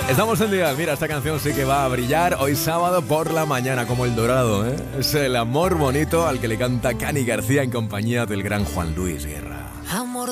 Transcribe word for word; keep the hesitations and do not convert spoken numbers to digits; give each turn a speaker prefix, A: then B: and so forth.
A: Estamos en día. Mira, esta canción sí que va a brillar hoy sábado por la mañana, como el dorado, ¿eh? Es el amor bonito al que le canta Cani García en compañía del gran Juan Luis Guerra.
B: Amor